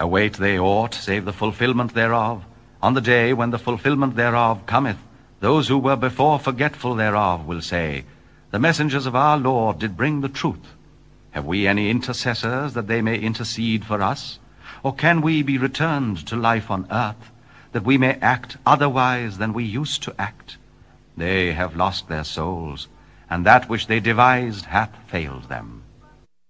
Await they aught save the fulfillment thereof? On the day when the fulfillment thereof cometh, those who were before forgetful thereof will say, The messengers of our Lord did bring the truth. Have we any intercessors that they may intercede for us? Or can we be returned to life on earth, that we may act otherwise than we used to act? They have lost their souls, and that which they devised hath failed them.